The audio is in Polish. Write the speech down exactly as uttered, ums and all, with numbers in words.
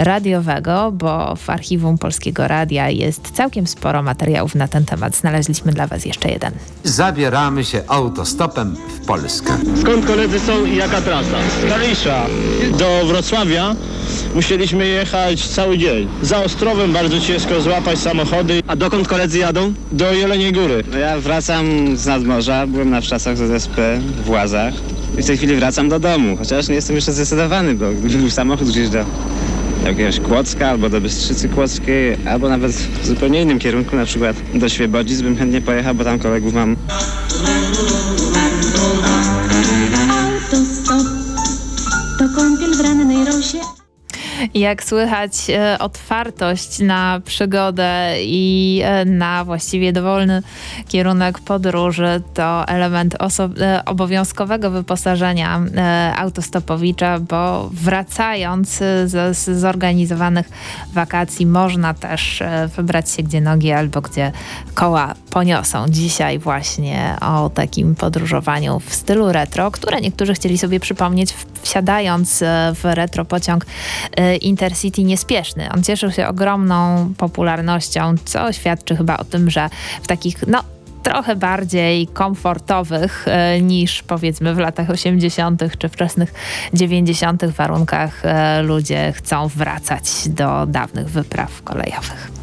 radiowego, bo w archiwum Polskiego Radia jest całkiem sporo materiałów na ten temat. Znaleźliśmy dla Was jeszcze jeden. Zabieramy się autostopem w Polskę. Skąd koledzy są i jaka trasa? Z Kalisza do Wrocławia musieliśmy jechać cały dzień. Za Ostrowem bardzo ciężko złapać samochody. A dokąd koledzy jadą? Do Jeleniej Góry. No ja wracam z nadmorza, byłem na wczasach z S P w Łazach i w tej chwili wracam do domu, chociaż nie jestem jeszcze zdecydowany, bo gdyby był samochód gdzieś do jakiegoś Kłodzka albo do Bystrzycy Kłodzkiej, albo nawet w zupełnie innym kierunku, na przykład do Świebodzic bym chętnie pojechał, bo tam kolegów mam. Autostop to kąpiel w rannej rosie. Jak słychać, e, otwartość na przygodę i e, na właściwie dowolny kierunek podróży to element oso- e, obowiązkowego wyposażenia e, autostopowicza, bo wracając z, z zorganizowanych wakacji można też e, wybrać się gdzie nogi albo gdzie koła poniosą. Dzisiaj właśnie o takim podróżowaniu w stylu retro, które niektórzy chcieli sobie przypomnieć wsiadając e, w retro pociąg e, Intercity niespieszny. On cieszył się ogromną popularnością, co świadczy chyba o tym, że w takich, no, trochę bardziej komfortowych e, niż powiedzmy w latach osiemdziesiątych czy wczesnych dziewięćdziesiątych warunkach e, ludzie chcą wracać do dawnych wypraw kolejowych.